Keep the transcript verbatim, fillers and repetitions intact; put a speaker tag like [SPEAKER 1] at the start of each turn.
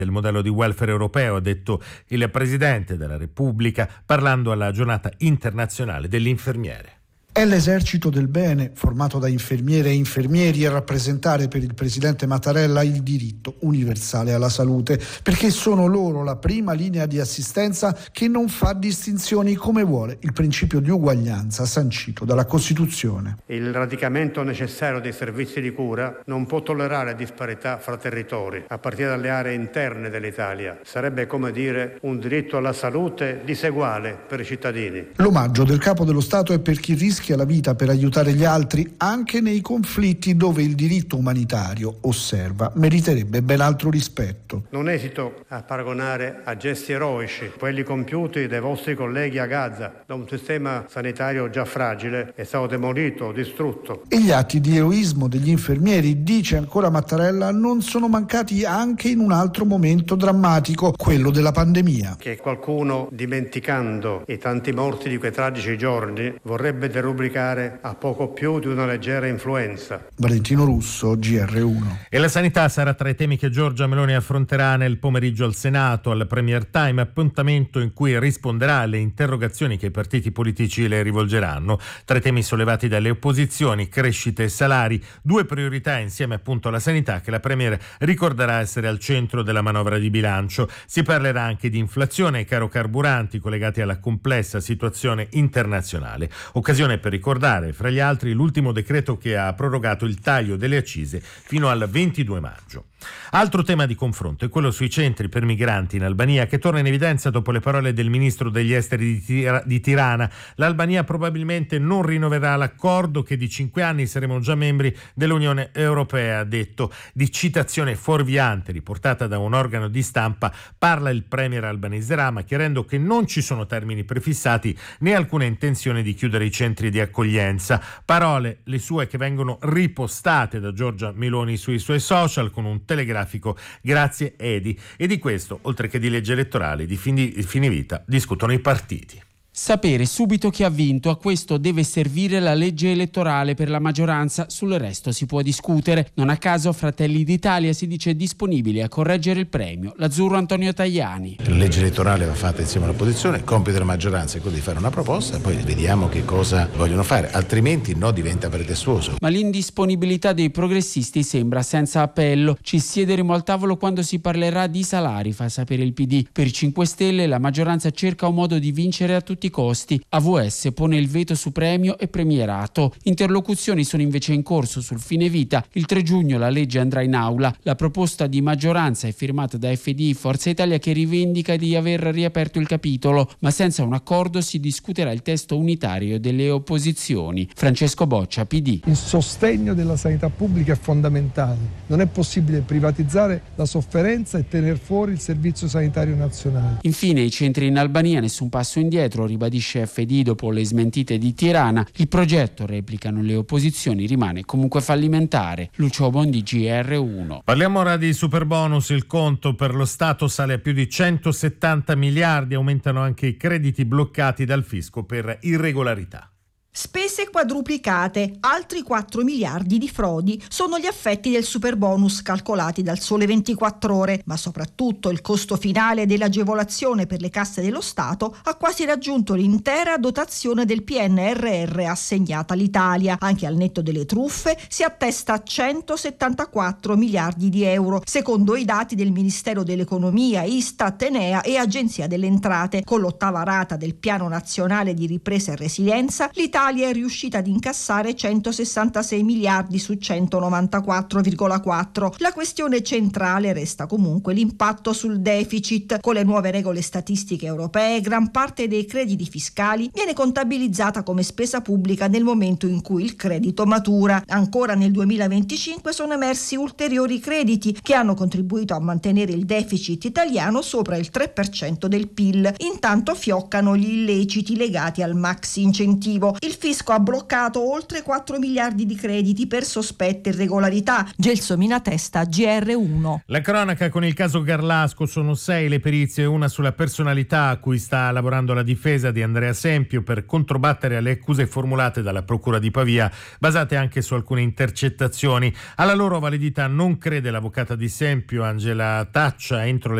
[SPEAKER 1] del modello di welfare europeo, ha detto il Presidente della Repubblica parlando alla giornata internazionale dell'infermiere.
[SPEAKER 2] È l'esercito del bene, formato da infermiere e infermieri, a rappresentare per il Presidente Mattarella il diritto universale alla salute, perché sono loro la prima linea di assistenza che non fa distinzioni, come vuole il principio di uguaglianza sancito dalla Costituzione.
[SPEAKER 3] Il radicamento necessario dei servizi di cura non può tollerare disparità fra territori, a partire dalle aree interne dell'Italia. Sarebbe come dire un diritto alla salute diseguale per i cittadini.
[SPEAKER 2] L'omaggio del Capo dello Stato è per chi rischia la vita per aiutare gli altri, anche nei conflitti dove il diritto umanitario, osserva, meriterebbe ben altro rispetto.
[SPEAKER 3] Non esito a paragonare a gesti eroici quelli compiuti dai vostri colleghi a Gaza, da un sistema sanitario già fragile, è stato demolito, distrutto.
[SPEAKER 2] E gli atti di eroismo degli infermieri, dice ancora Mattarella, non sono mancati anche in un altro momento drammatico, quello della pandemia.
[SPEAKER 3] Che qualcuno, dimenticando i tanti morti di quei tragici giorni, vorrebbe derubricare a poco più di una leggera influenza.
[SPEAKER 2] Valentino Russo, G R uno.
[SPEAKER 1] E la sanità sarà tra i temi che Giorgia Meloni affronterà nel pomeriggio al Senato, al Premier Time, appuntamento in cui risponderà alle interrogazioni che i partiti politici le rivolgeranno. Tra i temi sollevati dalle opposizioni, crescita e salari, due priorità insieme appunto alla sanità che la Premier ricorderà essere al centro della manovra di bilancio. Si parlerà anche di inflazione e caro carburanti collegati alla complessa situazione internazionale. Occasione per ricordare, fra gli altri, l'ultimo decreto che ha prorogato il taglio delle accise fino al ventidue maggio. Altro tema di confronto è quello sui centri per migranti in Albania, che torna in evidenza dopo le parole del ministro degli esteri di, Tir- di Tirana. L'Albania probabilmente non rinnoverà l'accordo, che di cinque anni saremo già membri dell'Unione Europea, ha detto. Di citazione fuorviante riportata da un organo di stampa parla il premier albanese Rama, chiarendo che non ci sono termini prefissati né alcuna intenzione di chiudere i centri di accoglienza. Parole, le sue, che vengono ripostate da Giorgia Meloni sui suoi social con un telegrafico "grazie Edi", e di questo, oltre che di legge elettorale, di fine vita, discutono i partiti.
[SPEAKER 4] Sapere subito chi ha vinto, a questo deve servire la legge elettorale per la maggioranza, sul resto si può discutere. Non a caso Fratelli d'Italia si dice disponibile a correggere il premio. L'azzurro Antonio Tajani.
[SPEAKER 5] La legge elettorale va fatta insieme all'opposizione, il compito della maggioranza è quello di fare una proposta, poi vediamo che cosa vogliono fare, altrimenti no, diventa pretestuoso.
[SPEAKER 4] Ma l'indisponibilità dei progressisti sembra senza appello. Ci siederemo al tavolo quando si parlerà di salari, fa sapere il P D. Per i cinque Stelle la maggioranza cerca un modo di vincere a tutti i costi. A V S pone il veto su premio e premierato. Interlocuzioni sono invece in corso sul fine vita. Il tre giugno la legge andrà in aula. La proposta di maggioranza è firmata da F D I Forza Italia, che rivendica di aver riaperto il capitolo, ma senza un accordo si discuterà il testo unitario delle opposizioni. Francesco Boccia, P D.
[SPEAKER 6] Il sostegno della sanità pubblica è fondamentale. Non è possibile privatizzare la sofferenza e tener fuori il servizio sanitario nazionale.
[SPEAKER 4] Infine i centri in Albania, nessun passo indietro, ribadisce F D I dopo le smentite di Tirana. Il progetto, replicano le opposizioni, rimane comunque fallimentare. Lucio Bondi, G R uno.
[SPEAKER 1] Parliamo ora di superbonus. Il conto per lo Stato sale a più di centosettanta miliardi, aumentano anche i crediti bloccati dal fisco per irregolarità.
[SPEAKER 7] Spese quadruplicate, altri quattro miliardi di frodi sono gli effetti del superbonus calcolati dal Sole ventiquattro Ore, ma soprattutto il costo finale dell'agevolazione per le casse dello Stato ha quasi raggiunto l'intera dotazione del P N R R assegnata all'Italia. Anche al netto delle truffe si attesta a centosettantaquattro miliardi di euro, secondo i dati del Ministero dell'Economia, Istat, Enea e Agenzia delle Entrate. Con l'ottava rata del Piano Nazionale di Ripresa e Resilienza, l'Italia L'Italia è riuscita ad incassare centosessantasei miliardi su centonovantaquattro virgola quattro. La questione centrale resta comunque l'impatto sul deficit. Con le nuove regole statistiche europee, gran parte dei crediti fiscali viene contabilizzata come spesa pubblica nel momento in cui il credito matura. Ancora nel duemilaventicinque sono emersi ulteriori crediti che hanno contribuito a mantenere il deficit italiano sopra il tre per cento del P I L. Intanto fioccano gli illeciti legati al maxi incentivo. Il Il fisco ha bloccato oltre quattro miliardi di crediti per sospette irregolarità. Gelsomina Testa, G R uno.
[SPEAKER 1] La cronaca con il caso Garlasco: sono sei le perizie, una sulla personalità a cui sta lavorando la difesa di Andrea Sempio per controbattere alle accuse formulate dalla Procura di Pavia, basate anche su alcune intercettazioni. Alla loro validità non crede l'avvocata di Sempio, Angela Taccia. Entro le